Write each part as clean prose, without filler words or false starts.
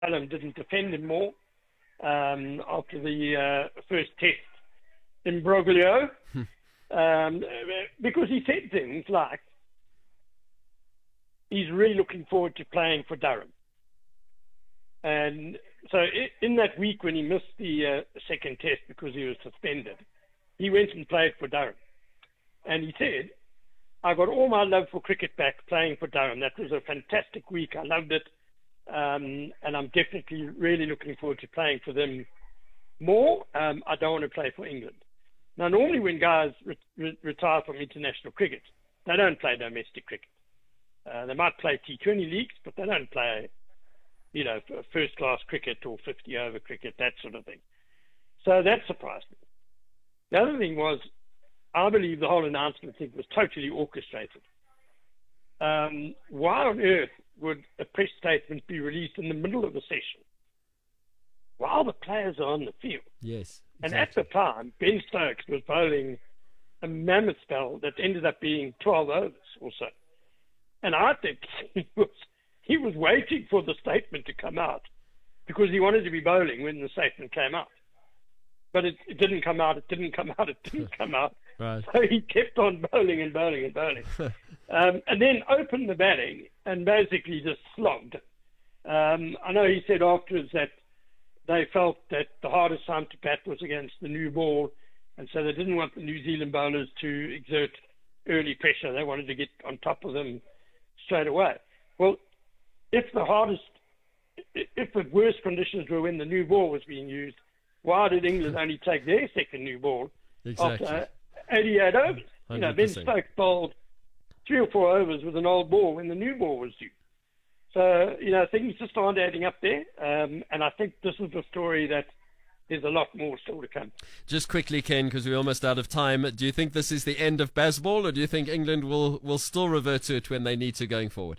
McCullum didn't defend him more after the first test imbroglio, because he said things like he's really looking forward to playing for Durham. And so in that week when he missed the second test because he was suspended, he went and played for Durham. And he said, I got all my love for cricket back playing for Durham. That was a fantastic week. I loved it. And I'm definitely really looking forward to playing for them more. I don't want to play for England. Now, normally when guys retire from international cricket, they don't play domestic cricket. They might play T20 leagues, but they don't play, first-class cricket or 50-over cricket, that sort of thing. So that surprised me. The other thing was, I believe the whole announcement thing was totally orchestrated. Why on earth would a press statement be released in the middle of a session while the players are on the field? Yes. Exactly. And at the time, Ben Stokes was bowling a mammoth spell that ended up being 12 overs or so. And I think he was waiting for the statement to come out because he wanted to be bowling when the statement came out. But it didn't come out, it didn't come out. Right. So he kept on bowling and bowling and bowling. And then opened the batting and basically just slogged. I know he said afterwards that they felt that the hardest time to bat was against the new ball, and so they didn't want the New Zealand bowlers to exert early pressure. They wanted to get on top of them straight away. Well, if the worst conditions were when the new ball was being used, why did England only take their second new ball after 88 overs? 100%. Ben Stokes bowled 3 or 4 overs with an old ball when the new ball was due. So, things just aren't adding up there. And I think this is a story that there's a lot more still to come. Just quickly, Ken, because we're almost out of time, do you think this is the end of Bazball, or do you think England will still revert to it when they need to going forward?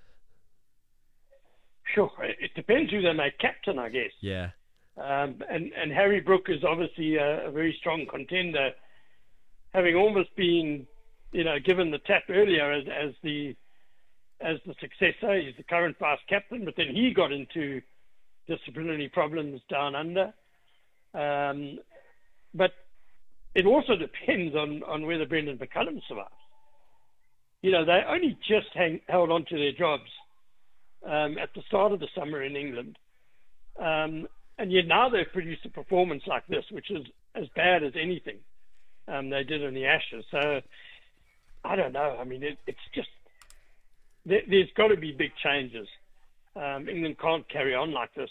Sure. It depends who they make captain, I guess. Yeah. And Harry Brook is obviously a very strong contender, having almost been, given the tap earlier as the successor. He's the current vice captain, but then he got into disciplinary problems down under. But it also depends on whether Brendan McCullum survives. They only just held on to their jobs at the start of the summer in England. And yet now they've produced a performance like this, which is as bad as anything they did in the Ashes. So I don't know. I mean, it's just, there's got to be big changes. England can't carry on like this.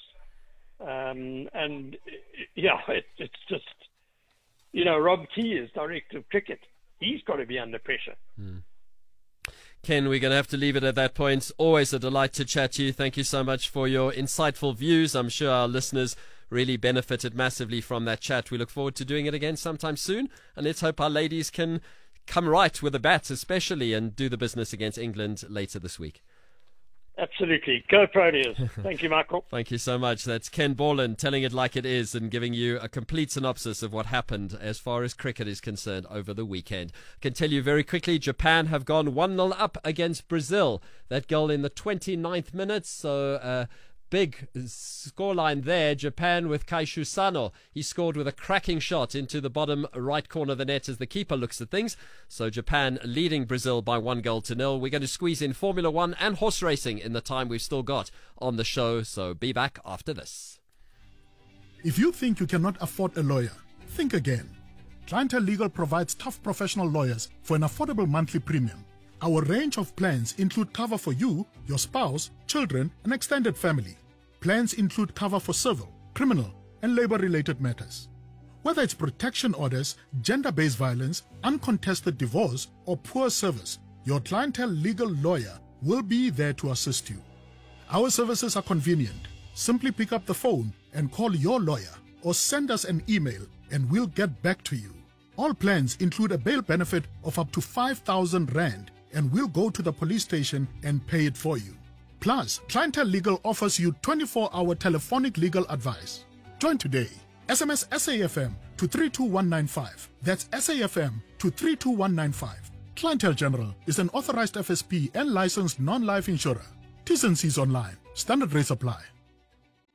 It's just, Rob Key is director of cricket. He's got to be under pressure. Ken, we're going to have to leave it at that point. Always a delight to chat to you. Thank you so much for your insightful views. I'm sure our listeners really benefited massively from that chat. We look forward to doing it again sometime soon. And let's hope our ladies can come right with the bats especially and do the business against England later this week. Absolutely. Go Proteas. Thank you, Michael. Thank you so much. That's Ken Borland telling it like it is and giving you a complete synopsis of what happened as far as cricket is concerned over the weekend. I can tell you very quickly, Japan have gone 1-0 up against Brazil. That goal in the 29th minute, so big scoreline there. Japan with Kaishu Sano. He scored with a cracking shot into the bottom right corner of the net as the keeper looks at things. So Japan leading Brazil by 1-0. We're going to squeeze in Formula One and horse racing in the time we've still got on the show. So be back after this. If you think you cannot afford a lawyer, think again. Clientele Legal provides tough professional lawyers for an affordable monthly premium. Our range of plans include cover for you, your spouse, children, and extended family. Plans include cover for civil, criminal, and labor-related matters. Whether it's protection orders, gender-based violence, uncontested divorce, or poor service, your Clientele Legal lawyer will be there to assist you. Our services are convenient. Simply pick up the phone and call your lawyer or send us an email and we'll get back to you. All plans include a bail benefit of up to 5,000 Rand and we'll go to the police station and pay it for you. Plus, Clientele Legal offers you 24-hour telephonic legal advice. Join today. SMS SAFM to 32195. That's SAFM to 32195. Clientele General is an authorized FSP and licensed non-life insurer. T's and C's online. Standard rates apply.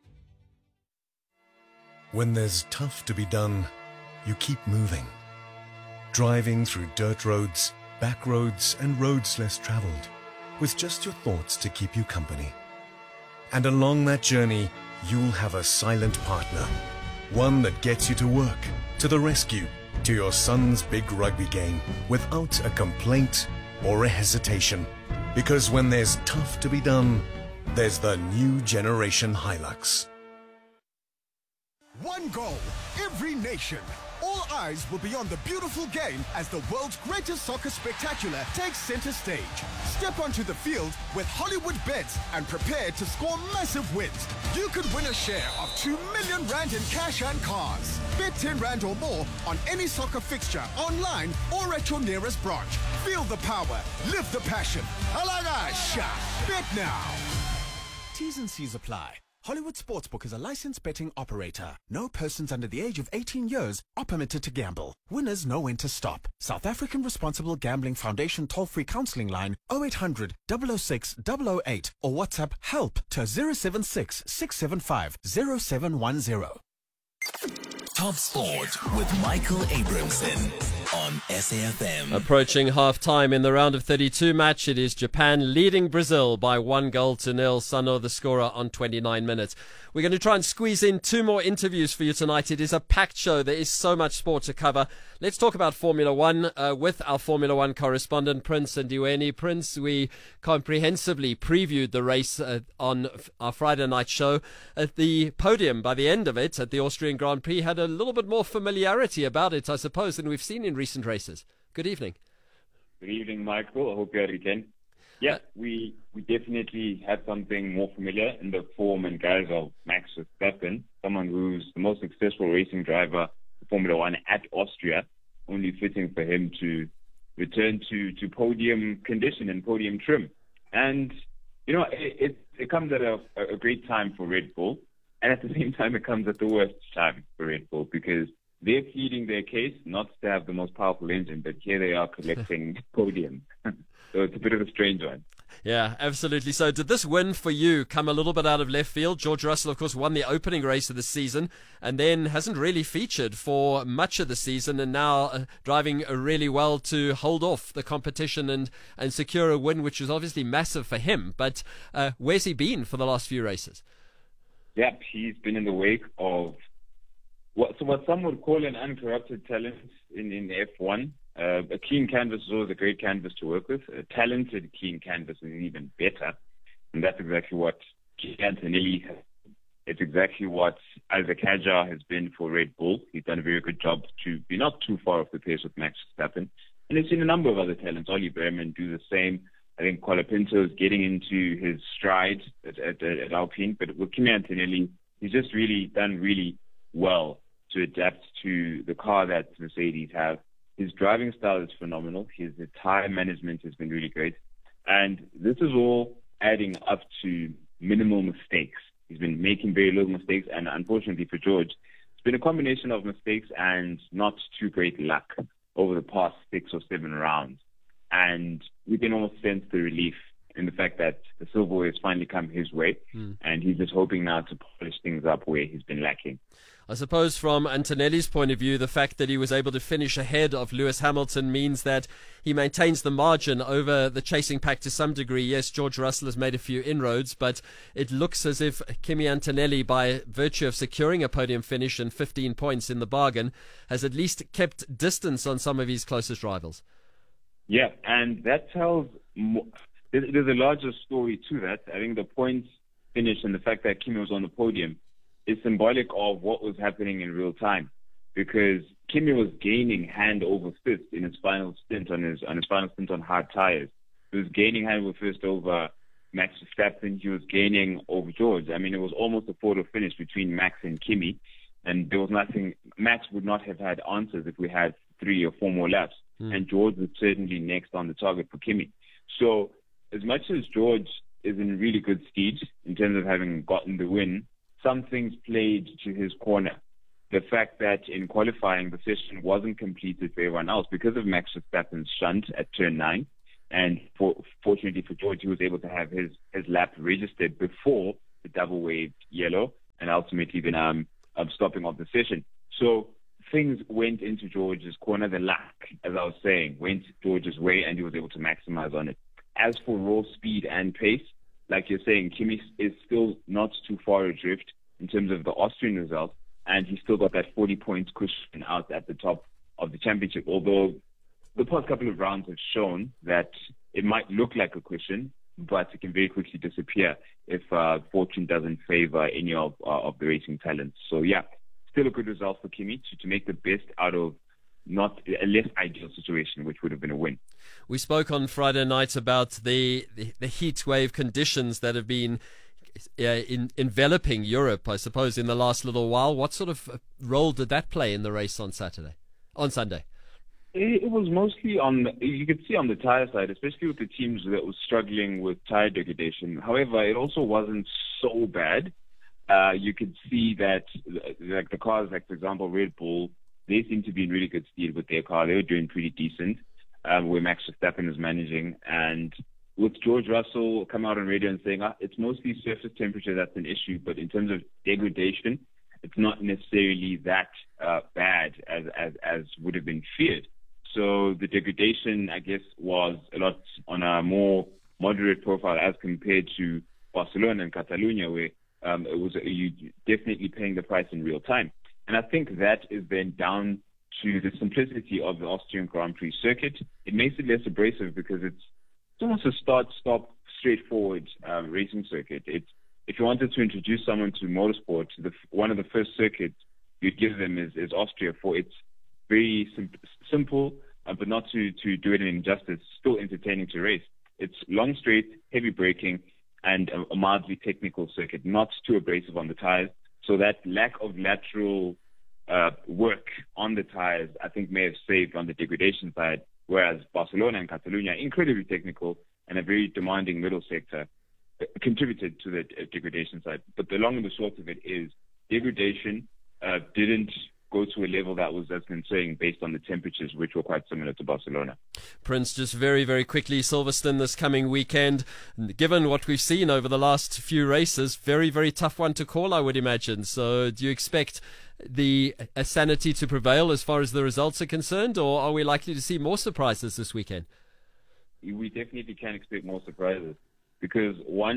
When there's tough to be done, you keep moving. Driving through dirt roads, back roads, and roads less traveled, with just your thoughts to keep you company. And along that journey, you'll have a silent partner. One that gets you to work, to the rescue, to your son's big rugby game, without a complaint or a hesitation. Because when there's tough to be done, there's the new generation Hilux. One goal, every nation. All eyes will be on the beautiful game as the world's greatest soccer spectacular takes center stage. Step onto the field with Hollywood Bets and prepare to score massive wins. You could win a share of 2 million rand in cash and cars. Bet 10 rand or more on any soccer fixture, online or at your nearest branch. Feel the power, live the passion. Alagasha, bet now. T's and C's apply. Hollywood Sportsbook is a licensed betting operator. No persons under the age of 18 years are permitted to gamble. Winners know when to stop. South African Responsible Gambling Foundation toll-free counseling line 0800 006 008 or WhatsApp HELP to 076 675 0710. Top Sport with Michael Abramson on SAFM. Approaching half-time in the round of 32 match, it is Japan leading Brazil by 1-0. Sano the scorer on 29 minutes. We're going to try and squeeze in 2 more interviews for you tonight. It is a packed show. There is so much sport to cover. Let's talk about Formula One with our Formula One correspondent, Prince Ndiweni. Prince, we comprehensively previewed the race on our Friday night show. At the podium, by the end of it, at the Austrian Grand Prix, had a little bit more familiarity about it, I suppose, than we've seen in recent races. Good evening. Good evening, Michael. I hope you had a weekend. Yeah, we definitely had something more familiar in the form and guise of Max Verstappen, someone who's the most successful racing driver for Formula One at Austria, only fitting for him to return to podium condition and podium trim. And, you know, it comes at a great time for Red Bull, and at the same time it comes at the worst time for Red Bull because they're pleading their case not to have the most powerful engine, but here they are collecting podium. So it's a bit of a strange one. Yeah, absolutely. So did this win for you come a little bit out of left field? George Russell, of course, won the opening race of the season and then hasn't really featured for much of the season and now driving really well to hold off the competition and secure a win, which was obviously massive for him. But where's he been for the last few races? Yep, he's been in the wake of what some would call an uncorrupted talent in F1. A clean canvas is always a great canvas to work with. A talented clean canvas is even better. And that's exactly what Kimi Antonelli has. It's exactly what Isaac Hadjar has been for Red Bull. He's done a very good job to be not too far off the pace with Max Verstappen. And it's seen a number of other talents. Ollie Behrman do the same. I think Colapinto is getting into his stride at Alpine. But with Kimi Antonelli, he's just really done really well to adapt to the car that Mercedes have. His driving style is phenomenal. His tire management has been really great. And this is all adding up to minimal mistakes. He's been making very little mistakes. And unfortunately for George, it's been a combination of mistakes and not too great luck over the past 6 or 7 rounds. And we can almost sense the relief in the fact that the silverware has finally come his way. And he's just hoping now to polish things up where he's been lacking. I suppose from Antonelli's point of view, the fact that he was able to finish ahead of Lewis Hamilton means that he maintains the margin over the chasing pack to some degree. Yes, George Russell has made a few inroads, but it looks as if Kimi Antonelli, by virtue of securing a podium finish and 15 points in the bargain, has at least kept distance on some of his closest rivals. Yeah, and that tells more. There's a larger story to that. I think the points finish and the fact that Kimi was on the podium is symbolic of what was happening in real time, because Kimi was gaining hand over fist in his final stint on hard tires. He was gaining hand over fist over Max Verstappen. He was gaining over George. I mean, it was almost a photo finish between Max and Kimi, and there was nothing. Max would not have had answers if we had 3 or 4 more laps, and George was certainly next on the target for Kimi. So as much as George is in really good stead in terms of having gotten the win, some things played to his corner. The fact that in qualifying the session wasn't completed for everyone else because of Max Verstappen's shunt at turn 9, and fortunately for George, he was able to have his lap registered before the double waved yellow, and ultimately then stopping of the session. So things went into George's corner. The luck, as I was saying, went George's way, and he was able to maximize on it. As for raw speed and pace, like you're saying, Kimi is still not too far adrift in terms of the Austrian result, and he still got that 40 points cushion out at the top of the championship, although the past couple of rounds have shown that it might look like a cushion, but it can very quickly disappear if fortune doesn't favor any of the racing talents. So, yeah, still a good result for Kimi to make the best out of not a less ideal situation, which would have been a win. We spoke on Friday night about the heat wave conditions that have been enveloping Europe, I suppose, in the last little while. What sort of role did that play in the race on Sunday? It was mostly you could see on the tyre side, especially with the teams that were struggling with tyre degradation. However, it also wasn't so bad. You could see that, like the cars, like for example, Red Bull, they seem to be in really good stead with their car. They were doing pretty decent, where Max Verstappen was managing. And with George Russell coming out on radio and saying, it's mostly surface temperature that's an issue, but in terms of degradation, it's not necessarily that bad as would have been feared. So the degradation, I guess, was a lot on a more moderate profile as compared to Barcelona and Catalonia, where it was you definitely paying the price in real time. And I think that is then down to the simplicity of the Austrian Grand Prix circuit. It makes it less abrasive because it's almost a start-stop, straightforward racing circuit. If you wanted to introduce someone to motorsport, one of the first circuits you'd give them is Austria, for its very simple, but not to do it in injustice, still entertaining to race. It's long straight, heavy braking, and a mildly technical circuit, not too abrasive on the tires. So that lack of lateral work on the tires, I think, may have saved on the degradation side, whereas Barcelona and Catalonia, incredibly technical and a very demanding middle sector, contributed to the degradation side. But the long and the short of it is degradation didn't go to a level that was as concerning based on the temperatures, which were quite similar to Barcelona. Prince, just very, very quickly, Silverstone this coming weekend. Given what we've seen over the last few races, very, very tough one to call, I would imagine. So do you expect the sanity to prevail as far as the results are concerned, or are we likely to see more surprises this weekend? We definitely can expect more surprises, because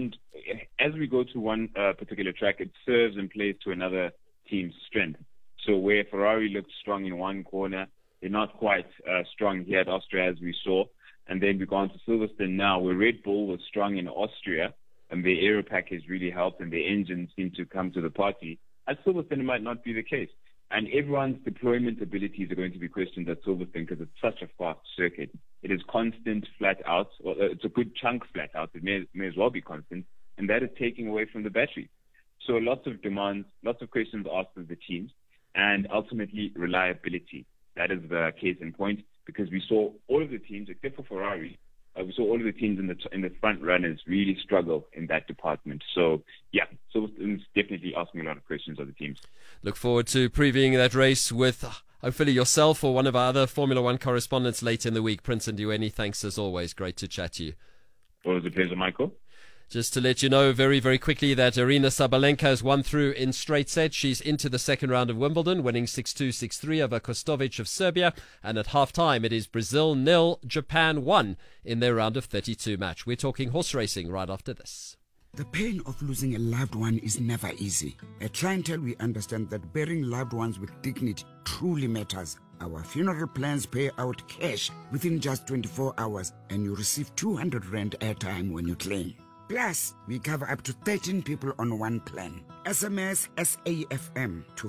as we go to one particular track, it serves and plays to another team's strength. So where Ferrari looked strong in one corner, they're not quite strong here at Austria, as we saw. And then we've gone to Silverstone now, where Red Bull was strong in Austria, and their aero package really helped, and their engines seemed to come to the party. At Silverstone, it might not be the case. And everyone's deployment abilities are going to be questioned at Silverstone because it's such a fast circuit. It is constant flat out. Well, it's a good chunk flat out. It may as well be constant. And that is taking away from the battery. So lots of demands, lots of questions asked of the teams, and ultimately reliability. That is the case in point, because we saw all of the teams, except for Ferrari, we saw all of the teams in the front runners really struggle in that department. So, yeah, it's definitely asking a lot of questions of the teams. Look forward to previewing that race with hopefully yourself or one of our other Formula One correspondents late in the week. Prince Ndiweni, thanks as always. Great to chat to you. Always a pleasure, Michael. Just to let you know very, very quickly that Aryna Sabalenka has won through in straight sets. She's into the second round of Wimbledon, winning 6-2, 6-3 over Kostovic of Serbia. And at half-time, it is Brazil 0, Japan 1 in their round of 32 match. We're talking horse racing right after this. The pain of losing a loved one is never easy. At Clientele, we understand that burying loved ones with dignity truly matters. Our funeral plans pay out cash within just 24 hours, and you receive 200 Rand airtime when you claim. Plus, we cover up to 13 people on one plan. SMS SAFM to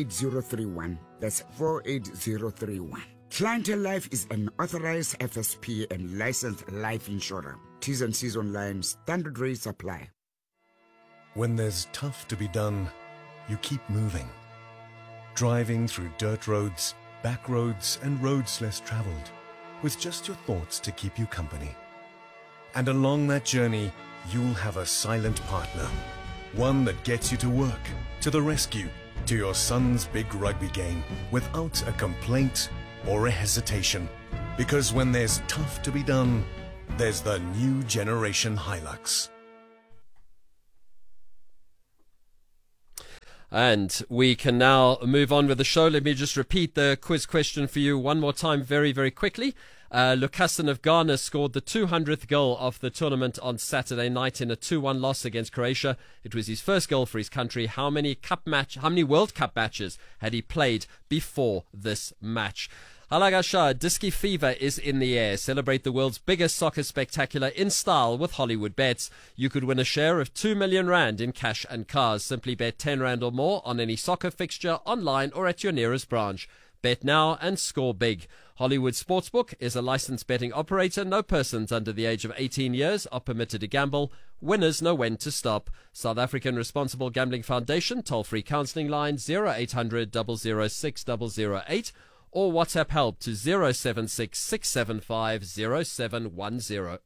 48031. That's 48031. Clientele Life is an authorized FSP and licensed life insurer. T's and C's online. Standard rates apply. When there's tough to be done, you keep moving. Driving through dirt roads, back roads, and roads less traveled, with just your thoughts to keep you company. And along that journey, you'll have a silent partner. One that gets you to work, to the rescue, to your son's big rugby game, without a complaint or a hesitation. Because when there's tough to be done, there's the new generation Hilux. And we can now move on with the show. Let me just repeat the quiz question for you one more time very, very quickly. Lucassen of Ghana scored the 200th goal of the tournament on Saturday night in a 2-1 loss against Croatia. It was his first goal for his country. How many World Cup matches had he played before this match? Halagasha, Diski Fever is in the air. Celebrate the world's biggest soccer spectacular in style with Hollywood Bets. You could win a share of 2 million rand in cash and cars. Simply bet 10 rand or more on any soccer fixture online or at your nearest branch. Bet now and score big. Hollywood Sportsbook is a licensed betting operator. No persons under the age of 18 years are permitted to gamble. Winners know when to stop. South African Responsible Gambling Foundation toll-free counselling line 0800 006 008 or WhatsApp help to 076 675 0710.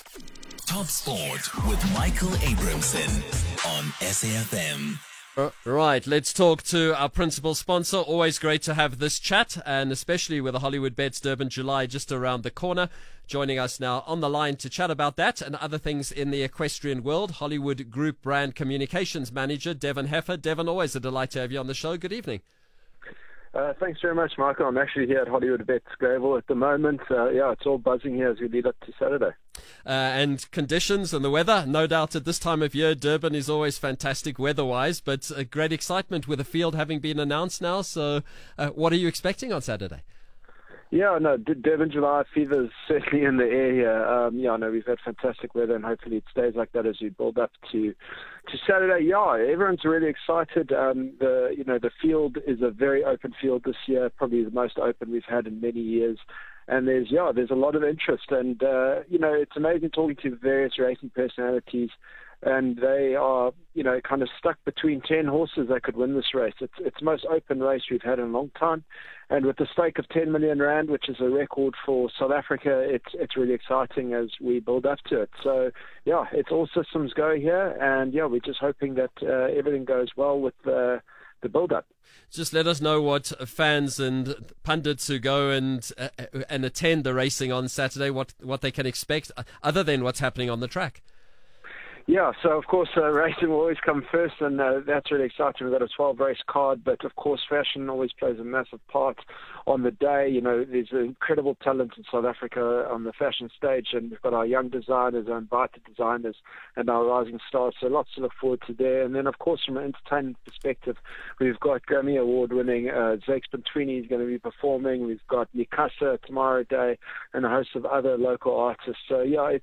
Top Sport with Michael Abramson on SAFM. Right, let's talk to our principal sponsor. Always great to have this chat, and especially with the Hollywood Bets Durban July just around the corner. Joining us now on the line to chat about that and other things in the equestrian world, Hollywood Group Brand Communications Manager Devon Heffer. Devon, always a delight to have you on the show. Good evening. Thanks very much, Michael. I'm actually here at Hollywood Bets Gravel at the moment. It's all buzzing here as we lead up to Saturday. And conditions and the weather, no doubt at this time of year, Durban is always fantastic weather-wise, but a great excitement with the field having been announced now. So what are you expecting on Saturday? Yeah, no, Durban July fever is certainly in the air here. I know we've had fantastic weather, and hopefully it stays like that as we build up to Saturday. Yeah, everyone's really excited. The field is a very open field this year, probably the most open we've had in many years. And there's a lot of interest, and it's amazing talking to the various racing personalities. And they are, kind of stuck between 10 horses that could win this race. It's the most open race we've had in a long time. And with the stake of 10 million rand, which is a record for South Africa, it's really exciting as we build up to it. So, it's all systems go here. And, we're just hoping that everything goes well with the build-up. Just let us know what fans and pundits who go and attend the racing on Saturday, what they can expect, other than what's happening on the track. Yeah, so of course racing will always come first, and that's really exciting. We've got a 12-race card, but of course fashion always plays a massive part on the day. There's incredible talent in South Africa on the fashion stage, and we've got our young designers, our invited designers, and our rising stars, so lots to look forward to there. And then of course from an entertainment perspective, we've got Grammy Award-winning Zakes Bantwini is going to be performing. We've got Nikasa tomorrow day, and a host of other local artists. So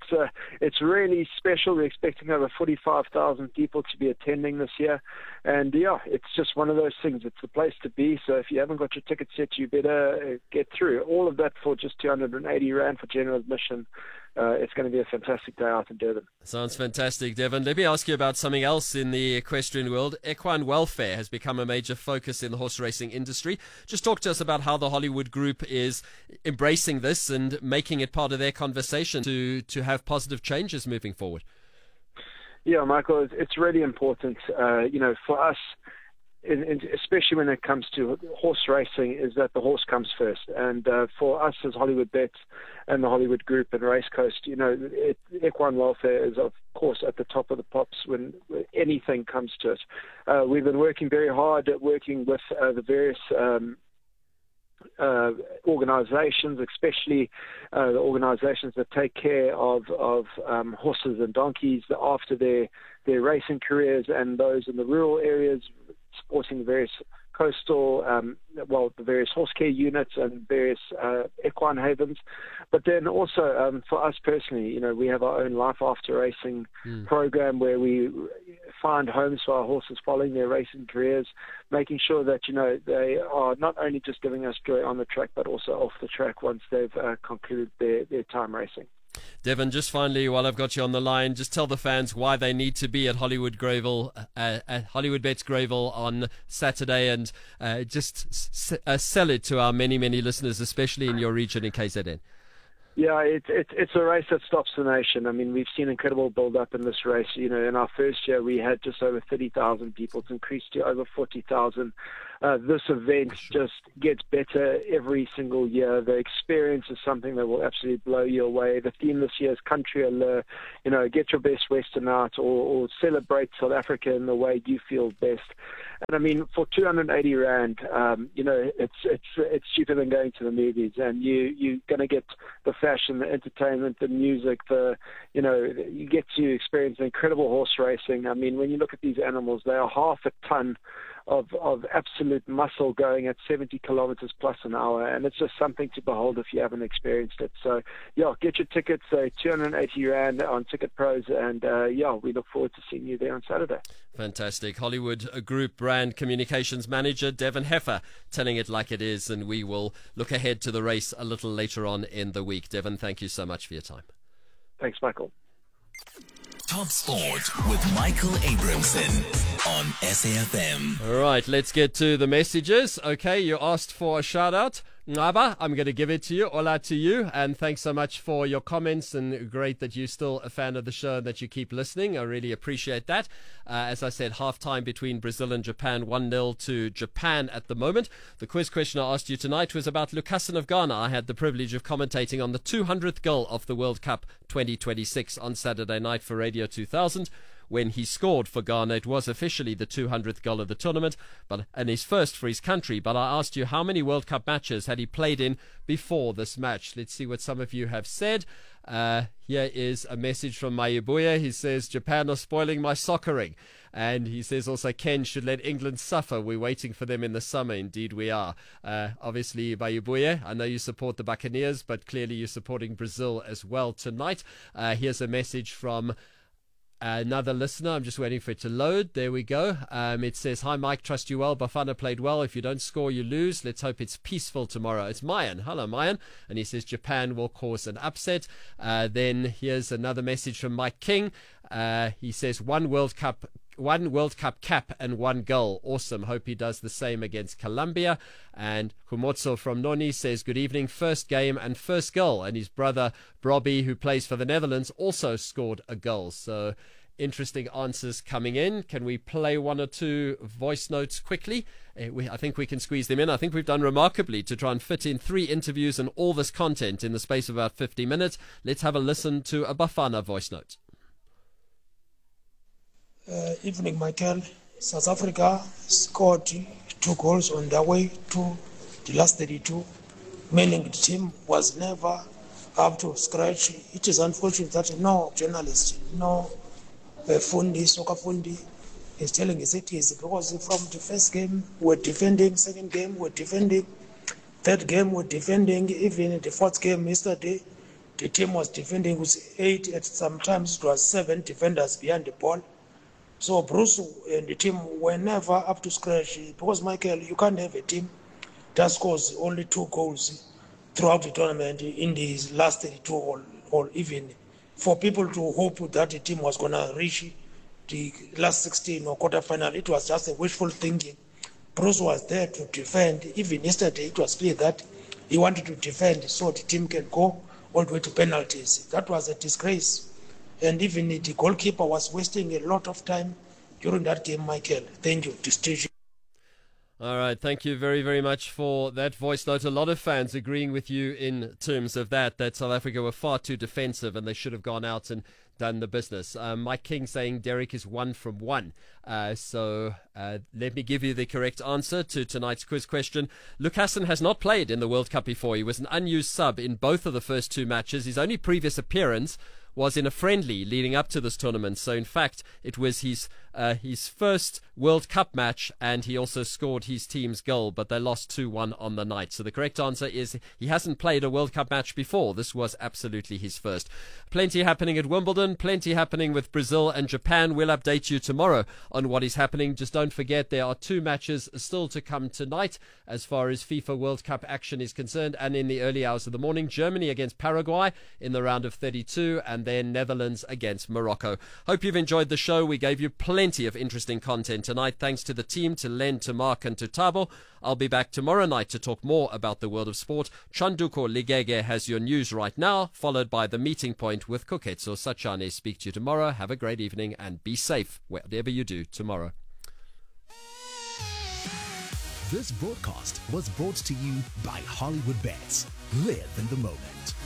it's really special. We're expecting over 45,000 people to be attending this year, and it's just one of those things. It's the place to be. So if you haven't got your tickets yet, you better get through. All of that for just 280 rand for general admission. It's going to be a fantastic day out in Durban. Sounds fantastic, Devon. Let me ask you about something else in the equestrian world. Equine welfare has become a major focus in the horse racing industry. Just talk to us about how the Hollywood Group is embracing this and making it part of their conversation to have positive changes moving forward. Yeah, Michael, it's really important, for us, especially when it comes to horse racing, is that the horse comes first. And for us as Hollywood Bets and the Hollywood Group and Race Coast, equine welfare is, of course, at the top of the pops when anything comes to it. We've been working very hard at working with the various organizations, especially the organizations that take care of horses and donkeys after their racing careers, and those in the rural areas supporting the various coastal, the various horse care units and various equine havens. But then also for us personally, we have our own Life After Racing program where we find homes for our horses following their racing careers, making sure that, they are not only just giving us joy on the track, but also off the track once they've concluded their time racing. Devon, just finally, while I've got you on the line, just tell the fans why they need to be at Hollywood Bets Gravel on Saturday, and just sell it to our many, many listeners, especially in your region in KZN. Yeah, it's a race that stops the nation. I mean, we've seen incredible build-up in this race. You know, in our first year, we had just over 30,000 people. It's increased to over 40,000. This event just gets better every single year. The experience is something that will absolutely blow you away. The theme this year is Country Allure. You know, get your best Western out, or celebrate South Africa in the way you feel best. And I mean, for 280 rand, you know, it's cheaper than going to the movies, and you're going to get the fashion, the entertainment, the music, you get to experience incredible horse racing. I mean, when you look at these animals, they are half a ton of absolute muscle going at 70 kilometers plus an hour, and it's just something to behold if you haven't experienced it. So, yeah, get your tickets, 280 rand on Ticket Pros, and we look forward to seeing you there on Saturday. Fantastic. Hollywood Group Brand Communications Manager Devin Heffer telling it like it is, and we will look ahead to the race a little later on in the week. Devin, thank you so much for your time. Thanks, Michael. Top Sport with Michael Abramson on SAFM. All right, let's get to the messages. Okay, you asked for a shout out. Ngaba, I'm going to give it to you. Ola to you. And thanks so much for your comments, and great that you're still a fan of the show and that you keep listening. I really appreciate that. As I said, half-time between Brazil and Japan, 1-0 to Japan at the moment. The quiz question I asked you tonight was about Lucassen of Ghana. I had the privilege of commentating on the 200th goal of the World Cup 2026 on Saturday night for Radio 2000. When he scored for Ghana, it was officially the 200th goal of the tournament, and his first for his country. But I asked you how many World Cup matches had he played in before this match. Let's see what some of you have said. Here is a message from Mayibuya. He says, Japan are spoiling my soccering. And he says also, Ken should let England suffer. We're waiting for them in the summer. Indeed, we are. Obviously, Mayibuya, I know you support the Buccaneers, but clearly you're supporting Brazil as well tonight. Here's a message from another listener. I'm just waiting for it to load. There we go. It says, hi Mike, trust you well. Bafana played well. If you don't score, you lose. Let's hope it's peaceful tomorrow. It's Mayan. Hello, Mayan. And he says Japan will cause an upset. Then here's another message from Mike King. He says one World Cup cap and one goal. Awesome. Hope he does the same against Colombia. And Humotso from Noni says, good evening. First game and first goal. And his brother, Brobby, who plays for the Netherlands, also scored a goal. So interesting answers coming in. Can we play one or two voice notes quickly? I think we can squeeze them in. I think we've done remarkably to try and fit in 3 interviews and all this content in the space of about 50 minutes. Let's have a listen to a Bafana voice note. Evening, Michael. South Africa scored 2 goals on their way to the last 32, meaning the team was never up to scratch. It is unfortunate that no journalist, no soccer fundi is telling us it is, because from the first game we're defending, second game we're defending, third game we're defending, even in the fourth game yesterday the team was defending with 8, at sometimes it was 7 defenders behind the ball. So Bruce and the team were never up to scratch, because, Michael, you can't have a team that scores only 2 goals throughout the tournament in the last 32, or even for people to hope that the team was going to reach the last 16 or quarterfinal. It was just a wishful thinking. Bruce was there to defend. Even yesterday, it was clear that he wanted to defend so the team can go all the way to penalties. That was a disgrace. And even the goalkeeper was wasting a lot of time during that game, Michael. Thank you. Distinction. All right, thank you very, very much for that voice note. A lot of fans agreeing with you in terms of that South Africa were far too defensive and they should have gone out and done the business. Mike King saying Derek is 1 from 1. So let me give you the correct answer to tonight's quiz question. Lucassen has not played in the World Cup before. He was an unused sub in both of the first 2 matches. His only previous appearance was in a friendly leading up to this tournament. So in fact, it was his first World Cup match, and he also scored his team's goal, but they lost 2-1 on the night. So the correct answer is he hasn't played a World Cup match before. This was absolutely his first. Plenty happening at Wimbledon, plenty happening with Brazil and Japan. We'll update you tomorrow on what is happening. Just don't forget there are 2 matches still to come tonight as far as FIFA World Cup action is concerned, and in the early hours of the morning, Germany against Paraguay in the round of 32, and and then Netherlands against Morocco. Hope you've enjoyed the show. We gave you plenty of interesting content tonight. Thanks to the team, to Len, to Mark, and to Tabo. I'll be back tomorrow night to talk more about the world of sport. Chanduko Ligege has your news right now, followed by The Meeting Point with Koketso Sachane. Speak to you tomorrow. Have a great evening and be safe whatever you do tomorrow. This broadcast was brought to you by Hollywood Bets. Live in the moment.